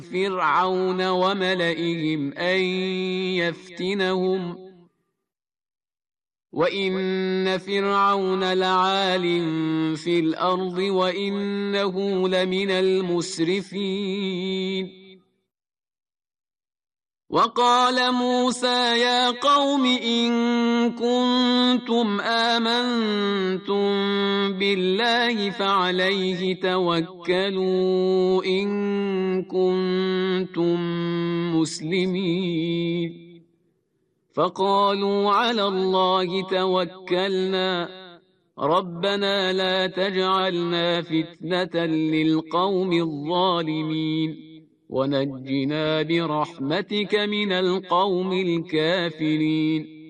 فرعون وملئهم أن يفتنهم وإن فرعون لعال في الأرض وإنه لمن المسرفين. وقال موسى يا قوم إن كنتم آمنتم بالله فعليه توكلوا إن كنتم مسلمين. فقالوا على الله توكلنا ربنا لا تجعلنا فتنة للقوم الظالمين ونجنا برحمتك من القوم الكافرين.